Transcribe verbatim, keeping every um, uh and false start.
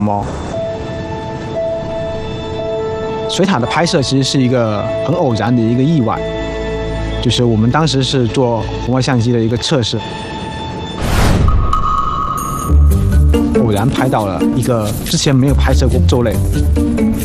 猫。水獭的拍摄其实是一个很偶然的一个意外，就是我们当时是做红外相机的一个测试，偶然拍到了一个之前没有拍摄过兽类。